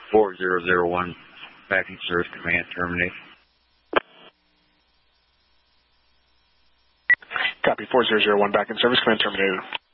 4001, back in service, command terminate. Copy, 4001, back in service, command terminated.